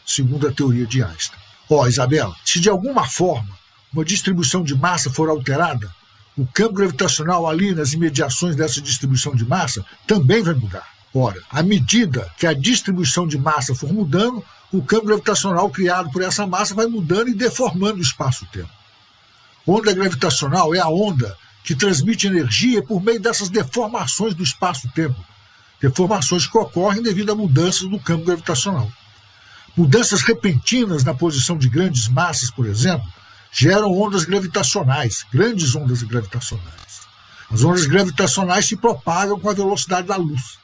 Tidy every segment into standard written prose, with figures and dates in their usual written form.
segundo a teoria de Einstein. Isabela, se de alguma forma uma distribuição de massa for alterada, o campo gravitacional ali nas imediações dessa distribuição de massa também vai mudar. Ora, à medida que a distribuição de massa for mudando, o campo gravitacional criado por essa massa vai mudando e deformando o espaço-tempo. Onda gravitacional é a onda que transmite energia por meio dessas deformações do espaço-tempo. Deformações que ocorrem devido a mudanças no campo gravitacional. Mudanças repentinas na posição de grandes massas, por exemplo, geram ondas gravitacionais, grandes ondas gravitacionais. As ondas gravitacionais se propagam com a velocidade da luz.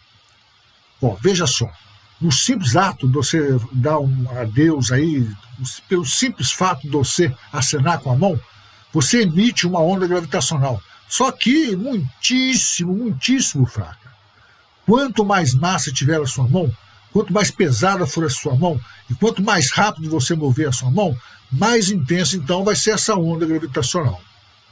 Veja só, no simples ato de você dar um adeus aí, pelo simples fato de você acenar com a mão, você emite uma onda gravitacional, só que muitíssimo fraca. Quanto mais massa tiver a sua mão, quanto mais pesada for a sua mão e quanto mais rápido você mover a sua mão, mais intensa então vai ser essa onda gravitacional.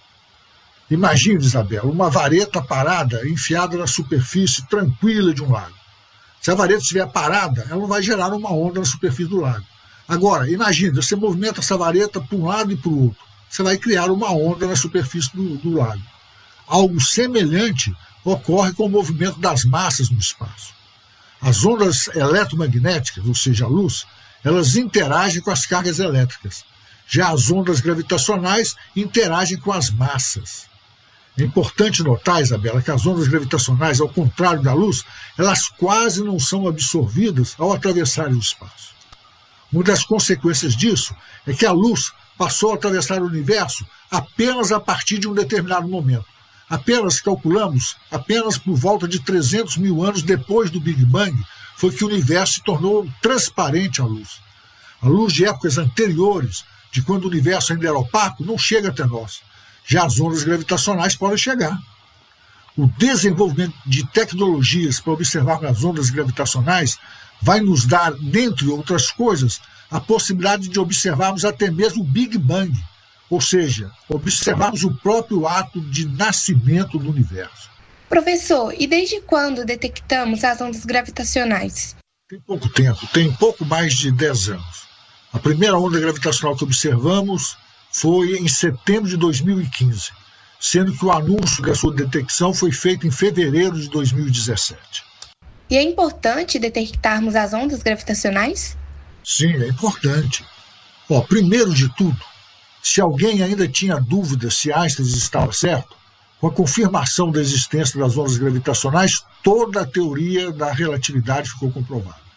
Imagine, Isabela, uma vareta parada, enfiada na superfície tranquila de um lago. Se a vareta estiver parada, ela não vai gerar uma onda na superfície do lago. Agora, imagine, você movimenta essa vareta para um lado e para o outro. Você vai criar uma onda na superfície do lago. Algo semelhante ocorre com o movimento das massas no espaço. As ondas eletromagnéticas, ou seja, a luz, elas interagem com as cargas elétricas. Já as ondas gravitacionais interagem com as massas. É importante notar, Isabela, que as ondas gravitacionais, ao contrário da luz, elas quase não são absorvidas ao atravessarem o espaço. Uma das consequências disso é que a luz passou a atravessar o universo apenas a partir de um determinado momento. Calculamos, apenas por volta de 300 mil anos depois do Big Bang, foi que o universo se tornou transparente à luz. A luz de épocas anteriores, de quando o universo ainda era opaco, não chega até nós. Já as ondas gravitacionais podem chegar. O desenvolvimento de tecnologias para observar as ondas gravitacionais vai nos dar, dentre outras coisas, a possibilidade de observarmos até mesmo o Big Bang, ou seja, observarmos o próprio ato de nascimento do universo. Professor, e desde quando detectamos as ondas gravitacionais? Tem pouco tempo, tem pouco mais de 10 anos. A primeira onda gravitacional que observamos foi em setembro de 2015, sendo que o anúncio da sua detecção foi feito em fevereiro de 2017. E é importante detectarmos as ondas gravitacionais? Sim, é importante. Primeiro de tudo, se alguém ainda tinha dúvida se Einstein estava certo, com a confirmação da existência das ondas gravitacionais, toda a teoria da relatividade ficou comprovada.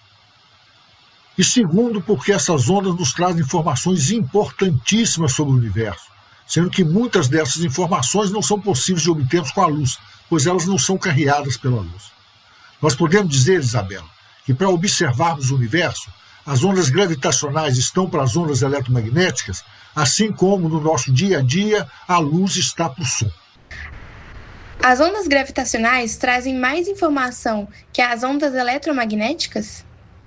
E segundo, porque essas ondas nos trazem informações importantíssimas sobre o universo, sendo que muitas dessas informações não são possíveis de obtermos com a luz, pois elas não são carreadas pela luz. Nós podemos dizer, Isabela, que para observarmos o universo, as ondas gravitacionais estão para as ondas eletromagnéticas, assim como no nosso dia a dia a luz está para o som. As ondas gravitacionais trazem mais informação que as ondas eletromagnéticas?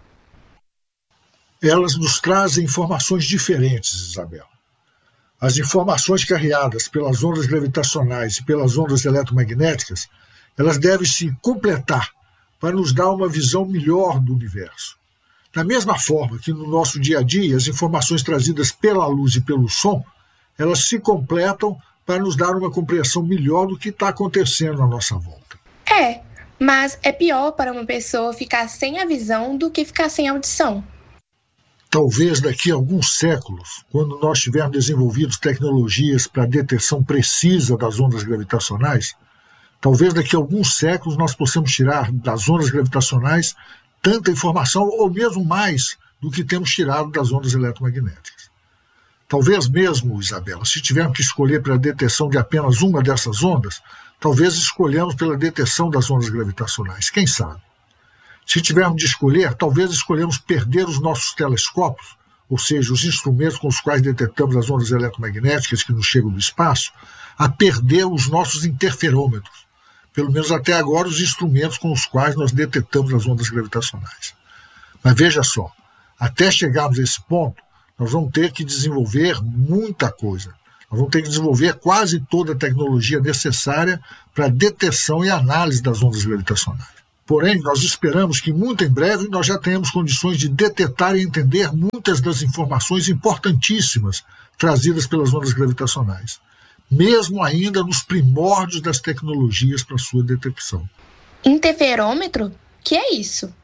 Elas nos trazem informações diferentes, Isabela. As informações carreadas pelas ondas gravitacionais e pelas ondas eletromagnéticas, elas devem se completar para nos dar uma visão melhor do universo. Da mesma forma que no nosso dia a dia, as informações trazidas pela luz e pelo som, elas se completam para nos dar uma compreensão melhor do que está acontecendo à nossa volta. Mas é pior para uma pessoa ficar sem a visão do que ficar sem audição. Talvez daqui a alguns séculos, quando nós tivermos desenvolvido tecnologias para a detecção precisa das ondas gravitacionais, talvez daqui a alguns séculos nós possamos tirar das ondas gravitacionais tanta informação ou mesmo mais do que temos tirado das ondas eletromagnéticas. Talvez mesmo, Isabela, se tivermos que escolher pela detecção de apenas uma dessas ondas, talvez escolhamos pela detecção das ondas gravitacionais, quem sabe? Se tivermos de escolher, talvez escolhemos perder os nossos telescópios, ou seja, os instrumentos com os quais detectamos as ondas eletromagnéticas que nos chegam do espaço, a perder os nossos interferômetros, pelo menos até agora os instrumentos com os quais nós detectamos as ondas gravitacionais. Mas veja só, até chegarmos a esse ponto, nós vamos ter que desenvolver muita coisa. Nós vamos ter que desenvolver quase toda a tecnologia necessária para a detecção e análise das ondas gravitacionais. Porém, nós esperamos que muito em breve nós já tenhamos condições de detectar e entender muitas das informações importantíssimas trazidas pelas ondas gravitacionais, mesmo ainda nos primórdios das tecnologias para sua detecção. Interferômetro? Que é isso?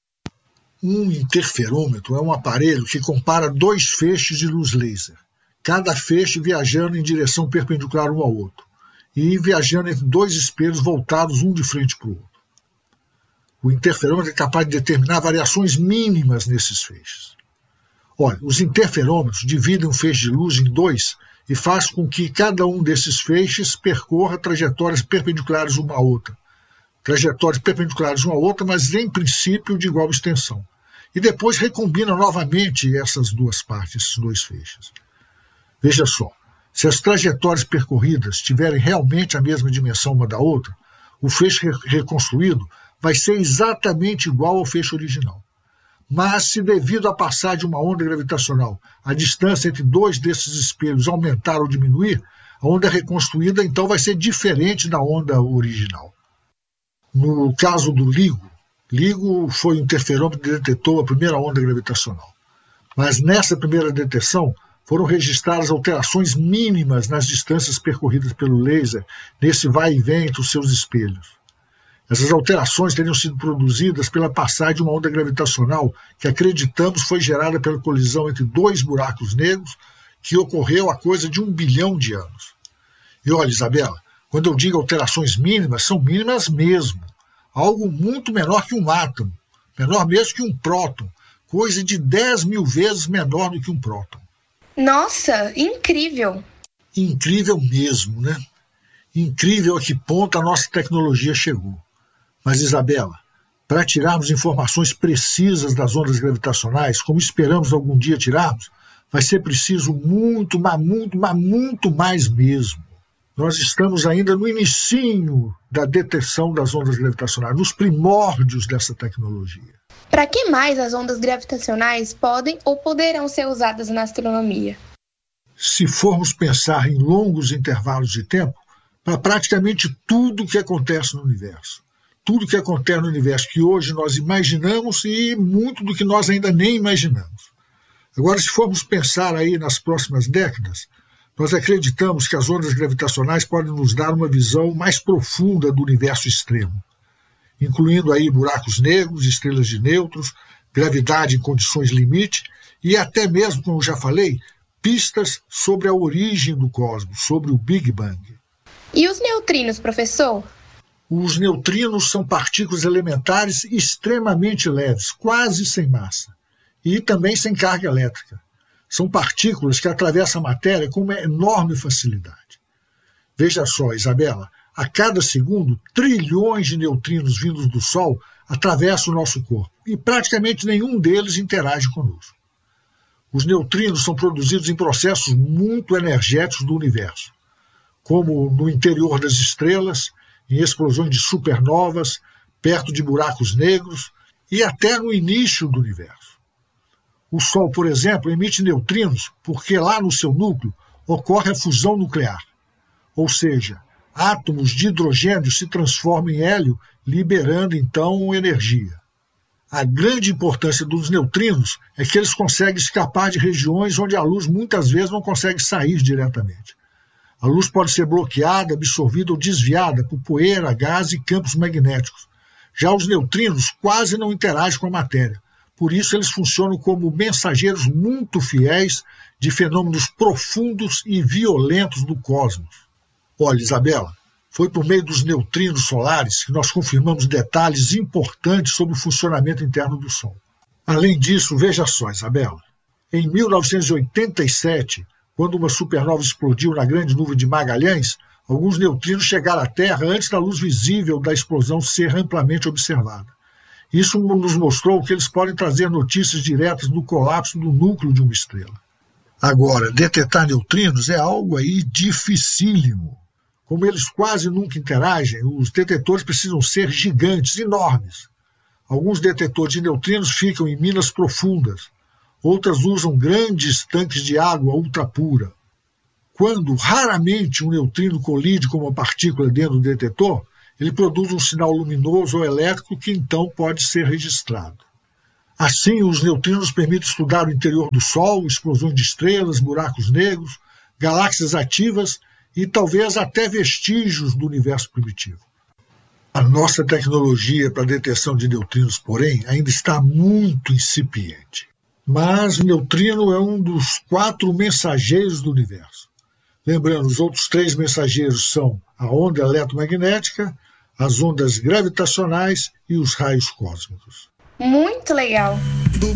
Um interferômetro é um aparelho que compara dois feixes de luz laser, cada feixe viajando em direção perpendicular um ao outro, e viajando entre dois espelhos voltados um de frente para o outro. O interferômetro é capaz de determinar variações mínimas nesses feixes. Olha, os interferômetros dividem um feixe de luz em dois e faz com que cada um desses feixes percorra trajetórias perpendiculares uma à outra. Trajetórias perpendiculares uma à outra, mas em princípio de igual extensão. E depois recombina novamente essas duas partes, esses dois feixes. Veja só, se as trajetórias percorridas tiverem realmente a mesma dimensão uma da outra, o feixe reconstruído vai ser exatamente igual ao feixe original. Mas se devido à passagem de uma onda gravitacional, a distância entre dois desses espelhos aumentar ou diminuir, a onda reconstruída então vai ser diferente da onda original. No caso do LIGO foi o interferômetro que detectou a primeira onda gravitacional. Mas nessa primeira detecção foram registradas alterações mínimas nas distâncias percorridas pelo laser, nesse vai e vem entre os seus espelhos. Essas alterações teriam sido produzidas pela passagem de uma onda gravitacional que acreditamos foi gerada pela colisão entre dois buracos negros que ocorreu há coisa de 1 bilhão de anos. E olha, Isabela, quando eu digo alterações mínimas, são mínimas mesmo. Algo muito menor que um átomo, menor mesmo que um próton, coisa de 10 mil vezes menor do que um próton. Nossa, incrível! Incrível mesmo, né? Incrível a que ponto a nossa tecnologia chegou. Mas, Isabela, para tirarmos informações precisas das ondas gravitacionais, como esperamos algum dia tirarmos, vai ser preciso muito, mas muito mais mesmo. Nós estamos ainda no inicinho da detecção das ondas gravitacionais, nos primórdios dessa tecnologia. Para que mais as ondas gravitacionais podem ou poderão ser usadas na astronomia? Se formos pensar em longos intervalos de tempo, para praticamente tudo que acontece no universo. Tudo que acontece no universo que hoje nós imaginamos e muito do que nós ainda nem imaginamos. Agora, se formos pensar aí nas próximas décadas, nós acreditamos que as ondas gravitacionais podem nos dar uma visão mais profunda do universo extremo, incluindo aí buracos negros, estrelas de nêutrons, gravidade em condições limite e até mesmo, como já falei, pistas sobre a origem do cosmos, sobre o Big Bang. E os neutrinos, professor? Os neutrinos são partículas elementares extremamente leves, quase sem massa, e também sem carga elétrica. São partículas que atravessam a matéria com uma enorme facilidade. Veja só, Isabela, a cada segundo, trilhões de neutrinos vindos do Sol atravessam o nosso corpo, e praticamente nenhum deles interage conosco. Os neutrinos são produzidos em processos muito energéticos do universo, como no interior das estrelas, em explosões de supernovas, perto de buracos negros e até no início do universo. O Sol, por exemplo, emite neutrinos porque lá no seu núcleo ocorre a fusão nuclear, ou seja, átomos de hidrogênio se transformam em hélio, liberando então energia. A grande importância dos neutrinos é que eles conseguem escapar de regiões onde a luz muitas vezes não consegue sair diretamente. A luz pode ser bloqueada, absorvida ou desviada por poeira, gás e campos magnéticos. Já os neutrinos quase não interagem com a matéria. Por isso, eles funcionam como mensageiros muito fiéis de fenômenos profundos e violentos do cosmos. Olha, Isabela, foi por meio dos neutrinos solares que nós confirmamos detalhes importantes sobre o funcionamento interno do Sol. Além disso, veja só, Isabela, em 1987, quando uma supernova explodiu na grande nuvem de Magalhães, alguns neutrinos chegaram à Terra antes da luz visível da explosão ser amplamente observada. Isso nos mostrou que eles podem trazer notícias diretas do colapso do núcleo de uma estrela. Agora, detectar neutrinos é algo aí dificílimo. Como eles quase nunca interagem, os detectores precisam ser gigantes, enormes. Alguns detectores de neutrinos ficam em minas profundas. Outras usam grandes tanques de água ultrapura. Quando raramente um neutrino colide com uma partícula dentro do detetor, ele produz um sinal luminoso ou elétrico que então pode ser registrado. Assim, os neutrinos permitem estudar o interior do Sol, explosões de estrelas, buracos negros, galáxias ativas e talvez até vestígios do universo primitivo. A nossa tecnologia para a detecção de neutrinos, porém, ainda está muito incipiente. Mas o neutrino é um dos 4 mensageiros do universo. Lembrando, os outros 3 mensageiros são a onda eletromagnética, as ondas gravitacionais e os raios cósmicos. Muito legal!